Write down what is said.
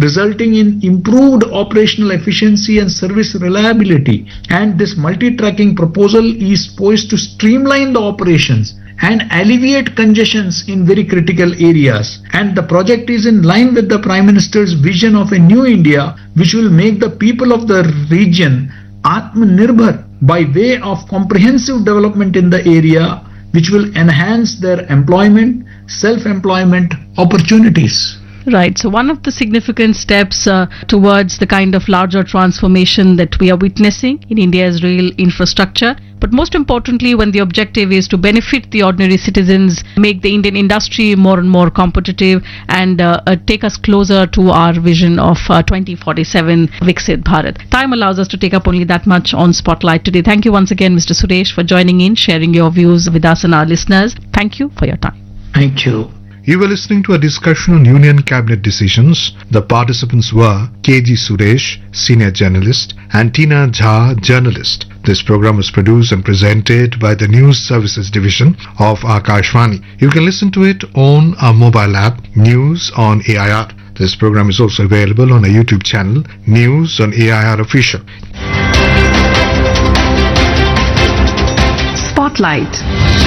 resulting in improved operational efficiency and service reliability. And this multi-tracking proposal is poised to streamline the operations and alleviate congestions in very critical areas. And the project is in line with the Prime Minister's vision of a new India, which will make the people of the region Atmanirbhar by way of comprehensive development in the area, which will enhance their employment, self-employment opportunities. Right. So one of the significant steps towards the kind of larger transformation that we are witnessing in India's rail infrastructure. But most importantly, when the objective is to benefit the ordinary citizens, make the Indian industry more and more competitive, and take us closer to our vision of 2047 Viksit Bharat. Time allows us to take up only that much on Spotlight today. Thank you once again, Mr. Suresh, for joining in, sharing your views with us and our listeners. Thank you for your time. Thank you. You were listening to a discussion on Union Cabinet decisions. The participants were KG Suresh, Senior Journalist, and Tina Jha, Journalist. This program was produced and presented by the News Services Division of Akashvani. You can listen to it on our mobile app, News on AIR. This program is also available on our YouTube channel, News on AIR Official. Spotlight.